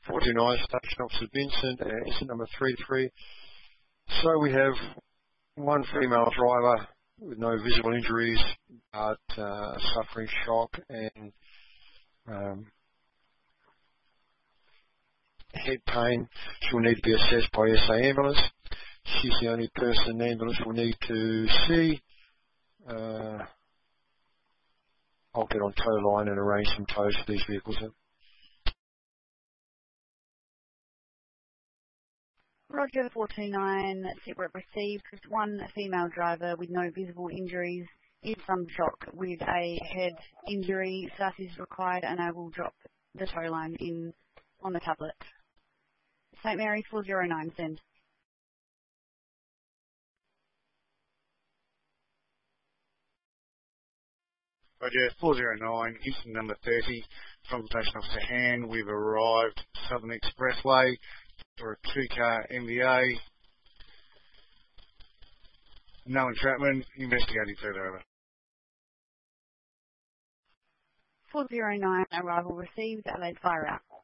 49, Station Officer Vincent, incident number 33. So we have one female driver with no visible injuries, but suffering shock and head pain. She will need to be assessed by SA Ambulance. She's the only person the ambulance will need to see. I'll get on tow line and arrange some tows for these vehicles. Roger, 429, SITREP received one female driver with no visible injuries, in some shock with a head injury. Staff is required and I will drop the tow line in on the tablet. St. Mary 409, send. Roger, 409, incident number 30, from Station Officer Han. We've arrived Southern Expressway for a two-car MVA. No entrapment, investigating further, over. 409, arrival received, Adelaide Fire out.